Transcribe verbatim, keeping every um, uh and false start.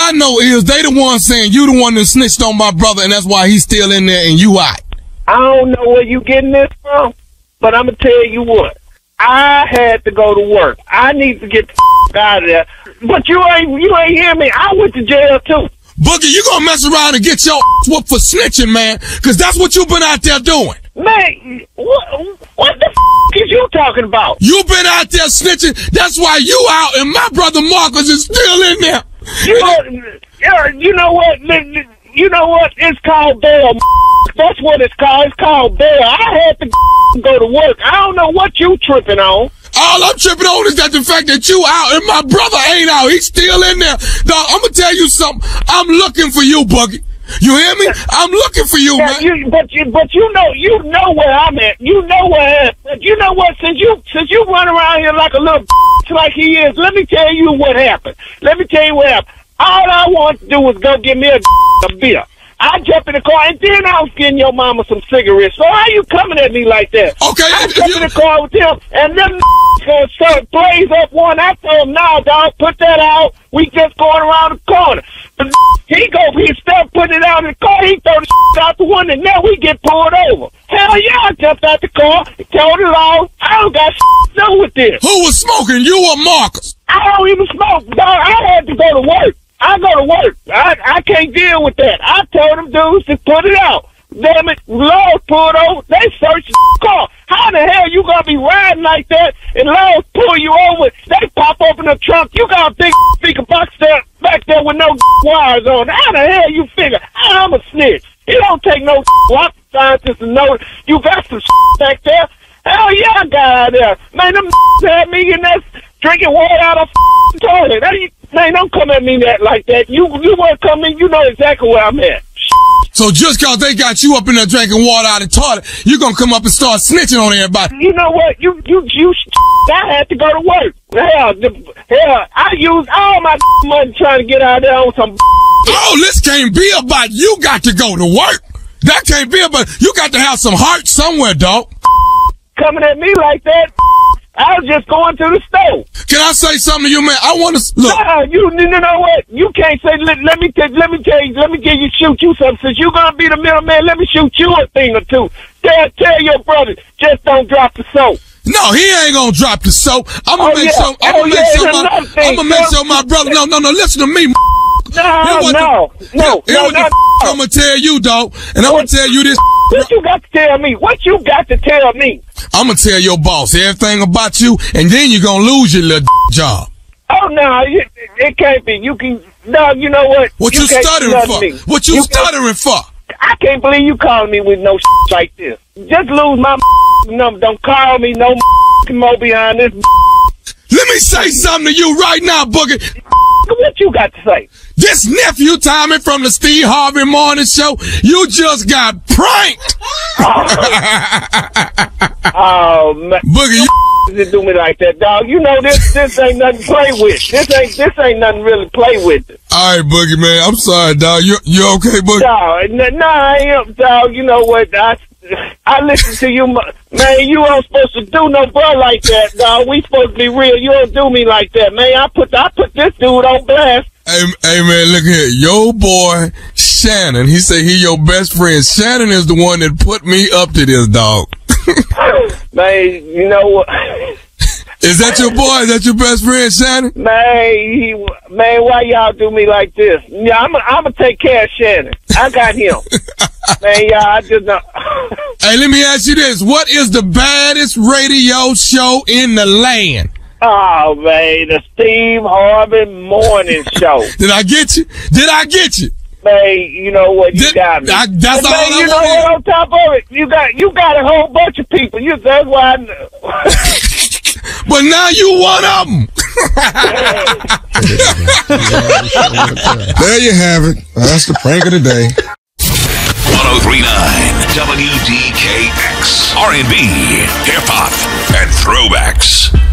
I know is they the one saying you the one that snitched on my brother, and that's why he's still in there and you out. I don't know where you getting this from, but I'm gonna tell you what. I had to go to work. I need to get the f- out of there. But you ain't you ain't hear me. I went to jail too. Boogie, you gonna mess around and get your whooped for snitching, man, because that's what you been out there doing. Man, what, what the f- is you talking about? You been out there snitching. That's why you out, and my brother Marcus is still in there. You know, you know what? You know what? It's called bail. That's what it's called. It's called bail. I had to go to work. I don't know what you tripping on. All I'm tripping on is that the fact that you out and my brother ain't out. He's still in there. Dog, I'm gonna tell you something. I'm looking for you, Boogie. You hear me? I'm looking for you, yeah, man. You, but you, but you know, you know where I'm at. You know where. But you know what? Since you, since you run around here like a little like he is, let me tell you what happened. Let me tell you what happened. All I want to do was go get me a, a beer. I jump in the car, and then I was getting your mama some cigarettes. So how you coming at me like that? Okay. I jump in the car with him, and them gonna start blaze up one. I told him, nah, dog, put that out. We just going around the corner. But he go, he start putting it out in the car. He throw the out the window, and now we get pulled over. Hell yeah, I jumped out the car, told it all. I don't got to do with this. Who was smoking, you or Marcus? I don't even smoke, dog. I had to go to work. I go to work. I I can't deal with that. I told them dudes to put it out. Damn it, laws pulled over. They searched the car. How the hell you gonna be riding like that and laws pull you over? They pop open the trunk. You got a big speaker box there back there with no wires on. How the hell you figure I'm a snitch? It don't take no rocket scientist to know you got some back there. Hell yeah, I got out there. Man, them had me in there drinking water out of the toilet. Hey, man, don't come at me that like that. You you want to come in, you know exactly where I'm at. So just cause they got you up in there drinking water out of the toilet, you gonna come up and start snitching on everybody. You know what? You you you. I had to go to work. Hell, the, hell, I used all my money trying to get out there on some. Oh, this can't be about you got to go to work. That can't be about you got to have some heart somewhere, dog. Coming at me like that. I was just going to the store. Can I say something to you, man? I want to look. Nah, you, you know what? You can't say. Let, let me t- let me tell you. Let me give you shoot you something. Since you're gonna be the middleman, let me shoot you a thing or two. Tell tell your brother just don't drop the soap. No, he ain't gonna drop the soap. I'm gonna Oh, make yeah. sure. I'm Oh, gonna make yeah, sure it's my. another thing, I'm gonna make sir. sure my brother. No, no, no. Listen to me. No, Here's what no, the, no, here no, what no. the I'm gonna tell you, dog, and I'm gonna tell you this. What you got to tell me? What you got to tell me? I'm gonna tell your boss everything about you, and then you're gonna lose your little job. Oh no, it, it can't be. You can. No, you know what? What you, you can't stuttering do for? me. What you, you stuttering for? I can't believe you calling me with no like this. Just lose my number. Don't call me no more behind this. Let me say something to you right now, Boogie. What you got to say? This nephew Tommy from the Steve Harvey Morning Show, you just got pranked. Oh man, Boogie, you didn't do me like that, dog. You know this. This ain't nothing to play with. This ain't. This ain't nothing really to play with. all right, Boogie, man. I'm sorry, dog. You you okay, Boogie? Dog, nah, nah, I am, dog. You know what? I I listen to you, man. You ain't supposed to do no bro like that, dog. We supposed to be real. You don't do me like that, man. I put I put this dude on blast. Hey, hey, man, look here. Your boy, Shannon, he say he your best friend. Shannon is the one that put me up to this, dog. Man, you know what? Is that your boy? Is that your best friend, Shannon? Man, he, man, why y'all do me like this? Yeah, I'm gonna I'm take care of Shannon. I got him. Man, y'all, I just not. Hey, let me ask you this. What is the baddest radio show in the land? Oh, man, the Steve Harvey Morning Show. Did I get you? Did I get you? Man, you know what? You Did, got me. I, that's and all man, I you know want. what? On top of it, you got you got a whole bunch of people. You that's why. I know. But now you one of them. There you have it. That's the prank of the day. one oh three point nine W D K X R and B, hip hop, and throwbacks.